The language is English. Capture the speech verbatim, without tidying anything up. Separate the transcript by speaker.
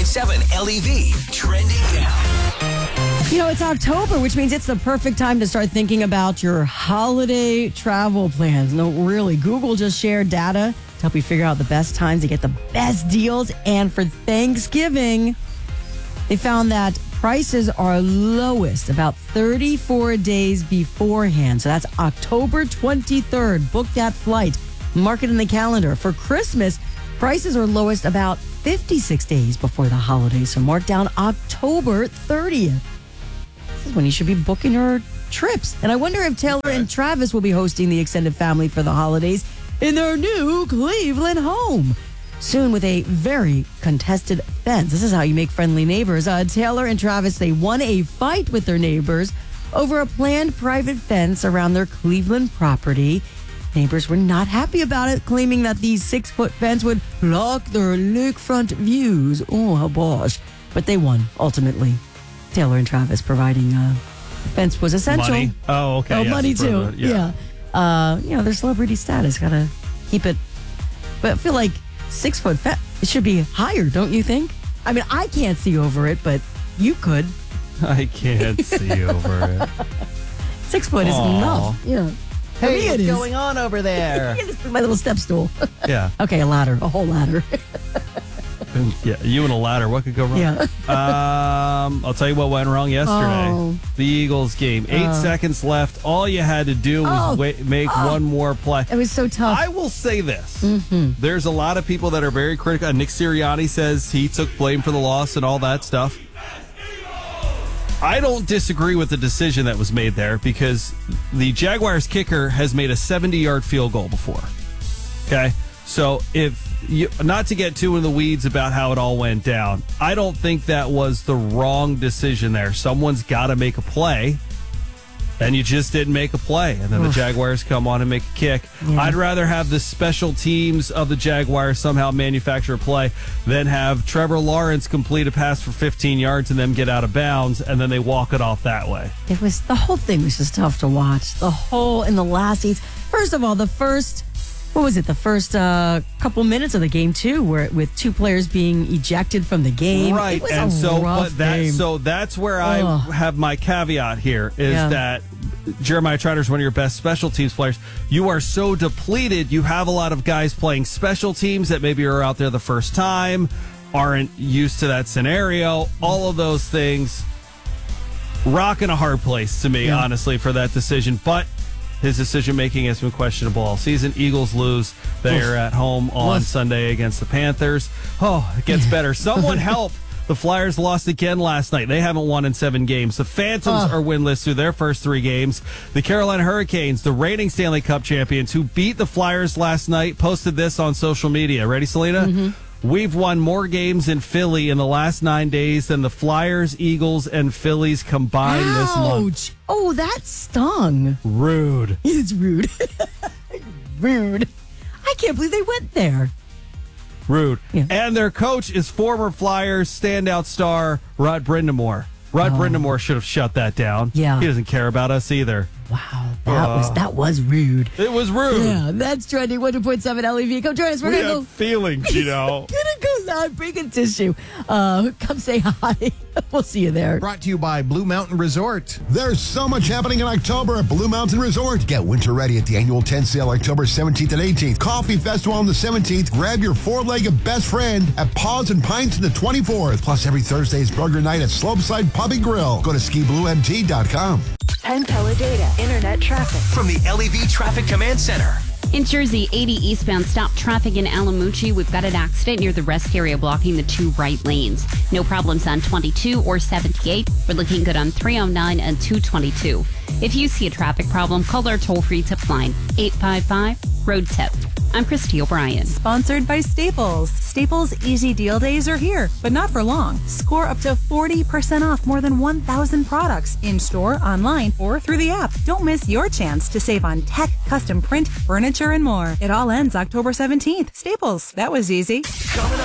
Speaker 1: point seven L E V. Trending now.
Speaker 2: You know, it's October, which means it's the perfect time to start thinking about your holiday travel plans. No, really, Google just shared data to help you figure out the best times to get the best deals. And for Thanksgiving, they found that prices are lowest about thirty-four days beforehand. So that's October twenty-third. Book that flight. Mark it in the calendar. For Christmas, prices are lowest about fifty-six days before the holidays. So mark down October thirtieth. This is when you should be booking your trips. And I wonder if Taylor and Travis will be hosting the extended family for the holidays in their new Cleveland home. Soon with a very contested fence. This is how you make friendly neighbors. Uh, Taylor and Travis, they won a fight with their neighbors over a planned private fence around their Cleveland property. Neighbors were not happy about it, claiming that the six-foot fence would block their lakefront views. Oh, how bosh. But they won, ultimately. Taylor and Travis providing uh, fence was essential.
Speaker 3: Money. Oh, okay.
Speaker 2: Oh,
Speaker 3: yes,
Speaker 2: money too.
Speaker 3: the- yeah.
Speaker 2: Yeah. Uh, you know, their celebrity status. Got to keep it. But I feel like six-foot fence, it should be higher, don't you think? I mean, I can't see over it, but you could.
Speaker 3: I can't see over it.
Speaker 2: Six foot is
Speaker 3: Aw.
Speaker 2: enough. Yeah. For me,
Speaker 3: Hey,
Speaker 2: it
Speaker 3: what's
Speaker 2: is.
Speaker 3: going on over there?
Speaker 2: My little step stool.
Speaker 3: Yeah.
Speaker 2: Okay, a ladder. A whole ladder.
Speaker 3: Yeah, you and a ladder. What could go wrong?
Speaker 2: Yeah.
Speaker 3: Um, I'll tell you what went wrong yesterday.
Speaker 2: Oh.
Speaker 3: The Eagles game. Eight
Speaker 2: Uh.
Speaker 3: seconds left. All you had to do was
Speaker 2: Oh.
Speaker 3: wait, make one more play.
Speaker 2: It was so tough.
Speaker 3: I will say this.
Speaker 2: Mm-hmm.
Speaker 3: There's a lot of people that are very critical. Nick Sirianni says he took blame for the loss and all that stuff. I don't disagree with the decision that was made there because the Jaguars kicker has made a seventy-yard field goal before. Okay? So if you, not to get too in the weeds about how it all went down, I don't think that was the wrong decision there. Someone's got to make a play, and you just didn't make a play. And then the Jaguars come on and make a kick.
Speaker 2: Yeah.
Speaker 3: I'd rather have the special teams of the Jaguars somehow manufacture a play than have Trevor Lawrence complete a pass for fifteen yards and then get out of bounds, and then they walk it off that way.
Speaker 2: It was, the whole thing was just tough to watch. The whole, in the last eight. First of all, the first, what was it? The first uh, couple minutes of the game, too, where with two players being ejected from the game.
Speaker 3: Right,
Speaker 2: It was
Speaker 3: and
Speaker 2: a
Speaker 3: so
Speaker 2: rough
Speaker 3: but that
Speaker 2: game.
Speaker 3: so that's where I
Speaker 2: Ugh.
Speaker 3: have my caveat here is
Speaker 2: Yeah.
Speaker 3: that Jeremiah Trotter is one of your best special teams players. You are so depleted. You have a lot of guys playing special teams that maybe are out there the first time, aren't used to that scenario. All of those things, rock in a hard place to me,
Speaker 2: Yeah.
Speaker 3: honestly, for that decision. But his decision making has been questionable all season. Eagles lose. They
Speaker 2: Oof.
Speaker 3: are at home on
Speaker 2: Oof.
Speaker 3: Sunday against the Panthers. Oh, it gets better. Someone help. The Flyers lost again last night. They haven't won in seven games. The Phantoms
Speaker 2: Ugh.
Speaker 3: are winless through their first three games. The Carolina Hurricanes, the reigning Stanley Cup champions who beat the Flyers last night, posted this on social media. Ready, Selena?
Speaker 2: Mm-hmm.
Speaker 3: We've won more games in Philly in the last nine days than the Flyers, Eagles, and Phillies combined this month.
Speaker 2: Ouch. Oh, that stung.
Speaker 3: Rude.
Speaker 2: It's rude. Rude. I can't believe they went there.
Speaker 3: Rude.
Speaker 2: Yeah.
Speaker 3: And their coach is former Flyers standout star Rod Brindamore. Rod
Speaker 2: Oh.
Speaker 3: Brindamore should have shut that down.
Speaker 2: Yeah.
Speaker 3: He doesn't care about us either.
Speaker 2: Wow, that was that was rude.
Speaker 3: It was rude.
Speaker 2: Yeah, that's trending. one hundred point seven L E V. Come join us. We're
Speaker 3: We
Speaker 2: gonna
Speaker 3: have
Speaker 2: go.
Speaker 3: feelings, you know.
Speaker 2: Gonna go live. Bring a tissue. Uh, come say hi. We'll see you there.
Speaker 4: Brought to you by Blue Mountain Resort.
Speaker 5: There's so much happening in October at Blue Mountain Resort. Get winter ready at the annual tent sale October seventeenth and eighteenth. Coffee Festival on the seventeenth. Grab your four-legged best friend at Paws and Pints on the twenty-fourth. Plus, every Thursday is burger night at Slopeside Pub and Grill. Go to ski blue m t dot com.
Speaker 6: Penn Data, internet traffic.
Speaker 1: From the L E V Traffic Command Center.
Speaker 7: In Jersey, eighty eastbound, stop traffic in Alamucci. We've got an accident near the rest area blocking the two right lanes. No problems on twenty-two or seventy-eight. We're looking good on three oh nine and two twenty-two. If you see a traffic problem, call our toll-free tip line, eight five five, road tip. I'm Christy O'Brien.
Speaker 8: Sponsored by Staples. Staples Easy Deal Days are here, but not for long. Score up to forty percent off more than one thousand products in-store, online, or through the app. Don't miss your chance to save on tech, custom print, furniture, and more. It all ends October seventeenth. Staples. That was easy.